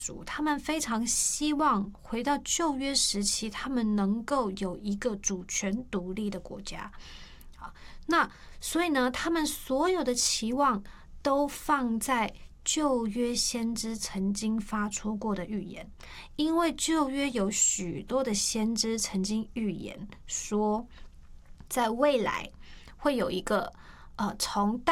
主，他们非常希望回到旧约时期，他们能够有一个主权独立的国家。好，那所以呢，他们所有的期望都放在旧约先知曾经发出过的预言，因为旧约有许多的先知曾经预言说，在未来会有一个从